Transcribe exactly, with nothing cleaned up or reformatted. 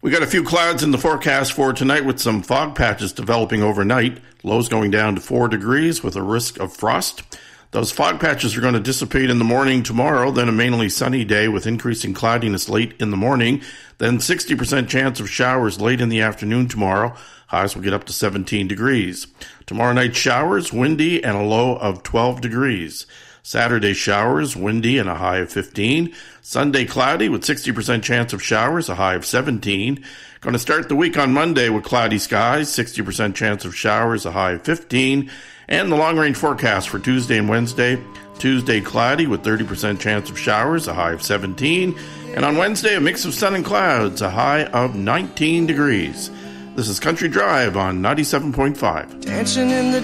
We got a few clouds in the forecast for tonight with some fog patches developing overnight. Lows going down to four degrees with a risk of frost. Those fog patches are going to dissipate in the morning tomorrow, then a mainly sunny day with increasing cloudiness late in the morning, then sixty percent chance of showers late in the afternoon tomorrow. Highs will get up to seventeen degrees. Tomorrow night showers, windy, and a low of twelve degrees. Saturday showers, windy, and a high of fifteen. Sunday cloudy with sixty percent chance of showers, a high of seventeen. Going to start the week on Monday with cloudy skies, sixty percent chance of showers, a high of fifteen. And the long-range forecast for Tuesday and Wednesday. Tuesday cloudy with thirty percent chance of showers, a high of seventeen. And on Wednesday, a mix of sun and clouds, a high of nineteen degrees. This is Country Drive on ninety-seven point five. Dancing in the